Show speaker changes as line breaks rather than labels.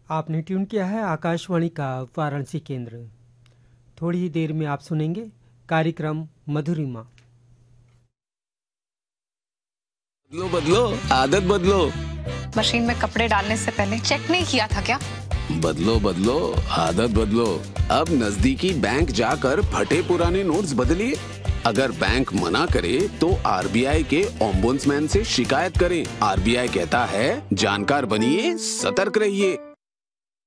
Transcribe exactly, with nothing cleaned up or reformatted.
आपने ट्यून किया है आकाशवाणी का वाराणसी केंद्र। थोड़ी ही देर में आप सुनेंगे कार्यक्रम मधुरिमा।
बदलो बदलो आदत बदलो।
मशीन में कपड़े डालने से पहले चेक नहीं किया था क्या?
बदलो बदलो आदत बदलो। अब नजदीकी बैंक जाकर फटे पुराने नोट्स बदलिए। अगर बैंक मना करे तो आरबीआई के ओम्बुड्समैन से शिकायत करें। आरबीआई कहता है जानकार बनिए, सतर्क रहिए।